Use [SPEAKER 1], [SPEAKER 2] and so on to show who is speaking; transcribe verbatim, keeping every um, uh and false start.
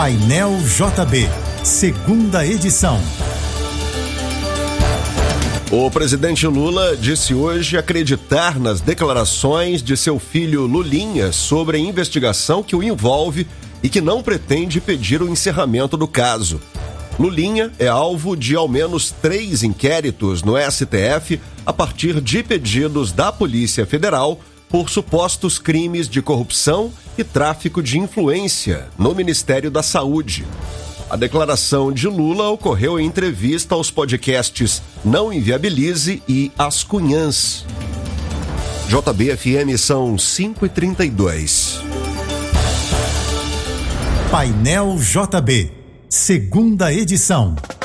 [SPEAKER 1] Painel J B, segunda edição.
[SPEAKER 2] O presidente Lula disse hoje acreditar nas declarações de seu filho Lulinha sobre a investigação que o envolve e que não pretende pedir o encerramento do caso. Lulinha é alvo de ao menos três inquéritos no S T F a partir de pedidos da Polícia Federal por supostos crimes de corrupção e tráfico de influência no Ministério da Saúde. A declaração de Lula ocorreu em entrevista aos podcasts Não Inviabilize e As Cunhãs. J B F M são cinco e trinta e dois.
[SPEAKER 1] Painel J B, segunda edição.